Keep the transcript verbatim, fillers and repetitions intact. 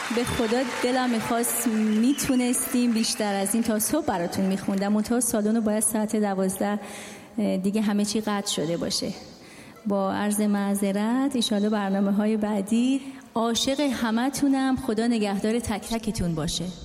به خدا دلم میخواست میتونستیم بیشتر از این تا صبح براتون میخوندم، منتها سالن رو باید ساعت دوازده دیگه همه چی قطع شده باشه. با عرض معذرت، ایشالا برنامه های بعدی. عاشق همه تونم. خدا نگهدار تک تکتون باشه.